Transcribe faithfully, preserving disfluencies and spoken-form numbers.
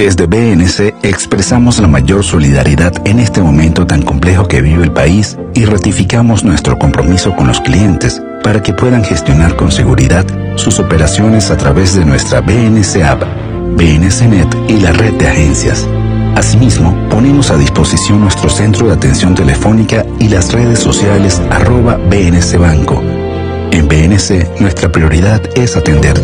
Desde B N C expresamos la mayor solidaridad en este momento tan complejo que vive el país y ratificamos nuestro compromiso con los clientes para que puedan gestionar con seguridad sus operaciones a través de nuestra B N C App, B N C Net y la red de agencias. Asimismo, ponemos a disposición nuestro centro de atención telefónica y las redes sociales arroba B N C Banco. En B N C, nuestra prioridad es atender